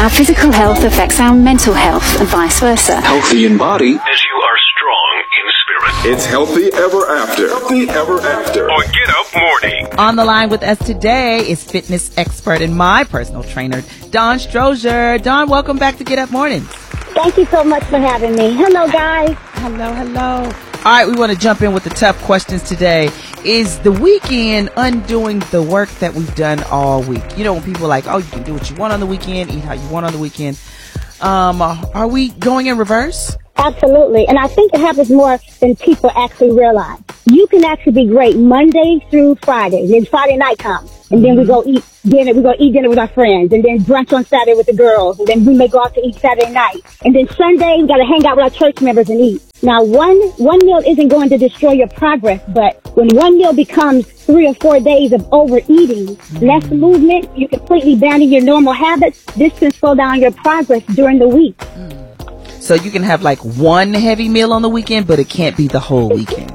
Our physical health affects our mental health and vice versa. Healthy in body. As you are strong in spirit. It's healthy ever after. Healthy ever after. On Get Up Morning. On the line with us today is fitness expert and my personal trainer, Dawn Strozier. Dawn, welcome back to Get Up Mornings. Thank you so much for having me. Hello, guys. Hello. All right, we want to jump in with the tough questions today. Is the weekend undoing the work that we've done all week? You know, when people are like, oh, you can do what you want on the weekend, eat how you want on the weekend. Are we going in reverse? Absolutely. And I think it happens more than people actually realize. You can actually be great Monday through Friday. Then Friday night comes. And then we go eat dinner. We go eat dinner with our friends. And then brunch on Saturday with the girls. And then we may go out to eat Saturday night. And then Sunday, we got to hang out with our church members and eat. Now, one meal isn't going to destroy your progress. But when one meal becomes 3 or 4 days of overeating, less movement, you completely abandon your normal habits, this can slow down your progress during the week. So you can have like one heavy meal on the weekend, but it can't be the whole weekend.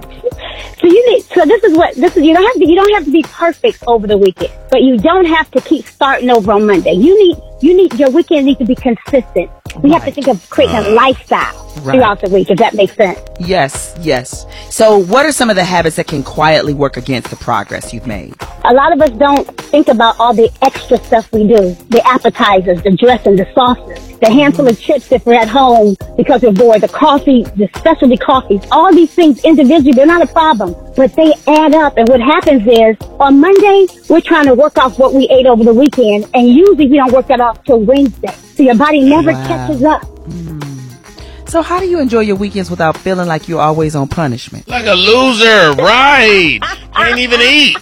You don't have to be perfect over the weekend, but you don't have to keep starting over on Monday. Your weekend needs to be consistent. We have to think of creating a lifestyle throughout the week, if that makes sense. Yes. So what are some of the habits that can quietly work against the progress you've made? A lot of us don't think about all the extra stuff we do. The appetizers, the dressing, the sauces, the handful of chips if we're at home because we're bored, the coffee, the specialty coffees. All these things individually, they're not a problem, but they add up. And what happens is on Monday, we're trying to work off what we ate over the weekend, and usually we don't work that off till Wednesday. So your body never catches up. So how do you enjoy your weekends without feeling like you're always on punishment? Like a loser, right? Can't even eat.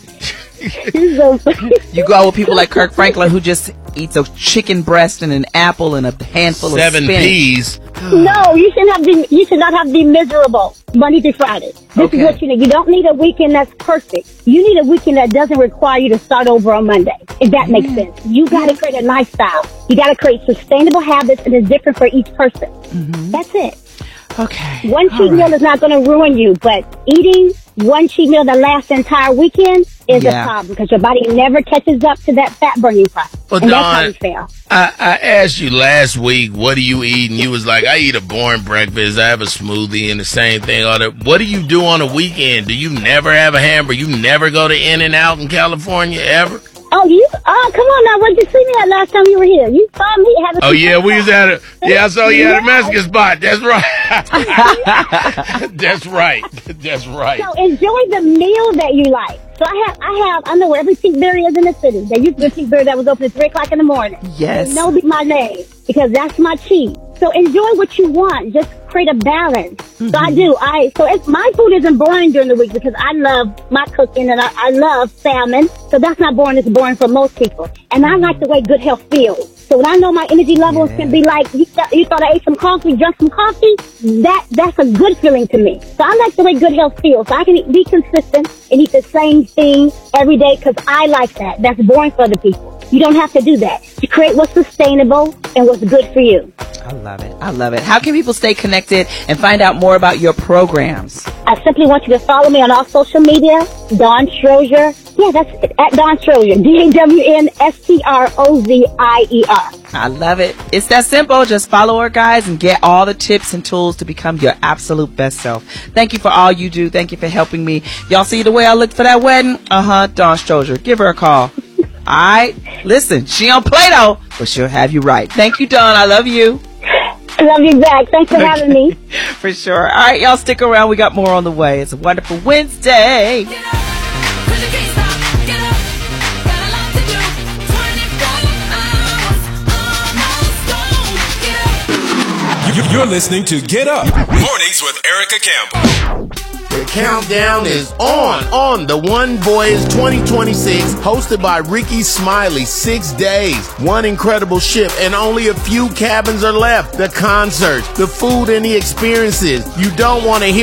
You go out with people like Kirk Franklin who just eats a chicken breast and an apple and a handful of spinach. 7 peas. No, you should not have to be miserable Monday through Friday. This is what you need. You don't need a weekend that's perfect. You need a weekend that doesn't require you to start over on Monday, if that makes sense. You got to create a lifestyle. You got to create sustainable habits, and it's different for each person. That's it. Okay. One cheat meal is not going to ruin you, but eating one cheat meal that lasts the entire weekend is a problem because your body never catches up to that fat burning process. Well, and Dawn, that's how we fail. I asked you last week, what do you eat? And you was like, I eat a boring breakfast. I have a smoothie and the same thing. What do you do on the weekend? Do you never have a hamburger? You never go to In-N-Out in California ever? Oh, come on now. Where'd you see me at last time you were here? You saw me having we was at I saw you at a Mexican spot. That's right. That's right. So enjoy the meal that you like. So I know where every pizzeria is in the city. There used to be a pizzeria that was open at 3 o'clock in the morning. Yes. They know my name because that's my cheat. So enjoy what you want. Just create a balance. So I do. My food isn't boring during the week because I love my cooking and I love salmon. So that's not boring. It's boring for most people. And I like the way good health feels. So when I know my energy levels can be like, you thought I ate some coffee, drank some coffee, that's a good feeling to me. So I like the way good health feels. So I can be consistent and eat the same thing every day because I like that. That's boring for other people. You don't have to do that. You create what's sustainable and what's good for you. I love it. How can people stay connected and find out more about your programs? I simply want you to follow me on all social media, Dawn Strozier. Yeah, that's it, at Dawn Strozier, DAWNSTROZIER. I love it. It's that simple. Just follow her, guys, and get all the tips and tools to become your absolute best self. Thank you for all you do. Thank you for helping me. Y'all see the way I looked for that wedding? Dawn Strozier. Give her a call. All right? Listen, she don't play, though, but she'll have you right. Thank you, Dawn. I love you. I love you back. Thanks for having me. For sure. All right, y'all stick around. We got more on the way. It's a wonderful Wednesday. You're listening to Get Up Mornings with Erica Campbell. The countdown is on the One Voyage 2026, hosted by Ricky Smiley. 6 days, one incredible ship, and only a few cabins are left. The concerts, the food, and the experiences. You don't want to hear